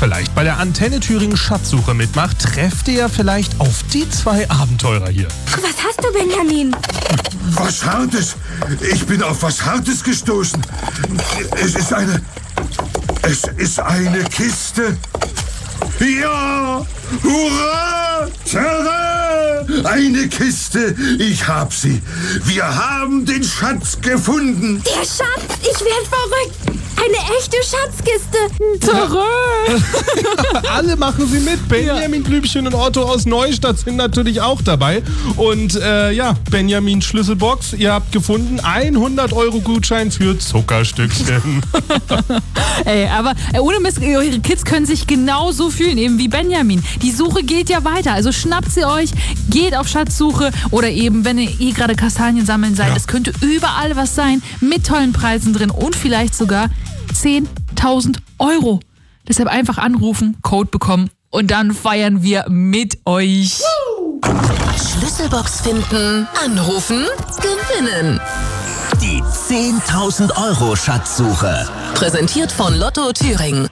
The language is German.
vielleicht bei der Antenne Thüringen Schatzsuche mitmacht, trefft ihr ja vielleicht auf die 2 Abenteurer hier. Was hast du, Benjamin? Was Hartes. Ich bin auf was Hartes gestoßen. Es ist eine Kiste. Ja! Hurra! Tada! Eine Kiste. Ich hab sie. Wir haben den Schatz gefunden. Der Schatz! Ich werd verrückt! Eine echte Schatzkiste! Verrückt! Alle machen sie mit. Benjamin Blümchen und Otto aus Neustadt sind natürlich auch dabei. Und Benjamin Schlüsselbox, ihr habt gefunden 100-Euro-Gutschein für Zuckerstückchen. Ey, aber ohne Mist, eure Kids können sich genauso fühlen, eben wie Benjamin. Die Suche geht ja weiter, also schnappt sie euch, geht auf Schatzsuche oder eben, wenn ihr gerade Kastanien sammeln seid, es könnte überall was sein, mit tollen Preisen drin und vielleicht sogar 10.000 Euro. Deshalb einfach anrufen, Code bekommen und dann feiern wir mit euch. Schlüsselbox finden, anrufen, gewinnen. Die 10.000 Euro Schatzsuche. Präsentiert von Lotto Thüringen.